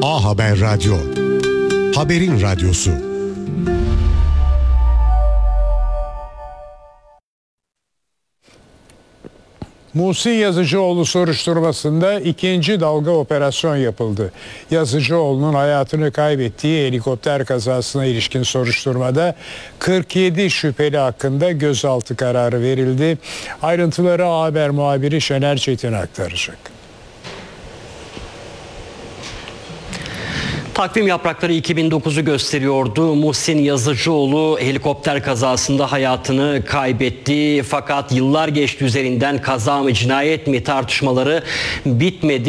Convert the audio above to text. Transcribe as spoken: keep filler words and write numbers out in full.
A Haber Radyo. Haberin radyosu. Muhsin Yazıcıoğlu soruşturmasında ikinci dalga operasyon yapıldı. Yazıcıoğlu'nun hayatını kaybettiği helikopter kazasına ilişkin soruşturmada kırk yedi şüpheli hakkında gözaltı kararı verildi. Ayrıntıları A Haber muhabiri Şener Çetin aktaracak. Takvim yaprakları iki bin dokuzu gösteriyordu. Muhsin Yazıcıoğlu helikopter kazasında hayatını kaybetti. Fakat yıllar geçti üzerinden, kaza mı cinayet mi tartışmaları bitmedi.